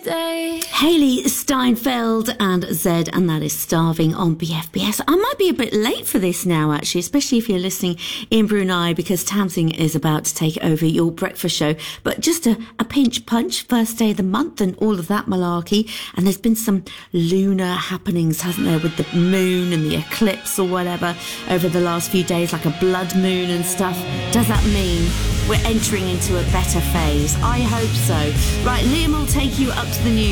day. Hayley Steinfeld and Zed, and that is Starving on BFBS. I might be a bit late for this now, actually, especially if you're listening in Brunei, because Tamsing is about to take over your breakfast show. But just a pinch punch, first day of the month and all of that malarkey. And there's been some lunar happenings, hasn't there, with the moon and the eclipse or whatever over the last few days, like a blood moon and stuff. Does that mean we're entering into a better phase? I hope so. Right, Liam will take you up to the news.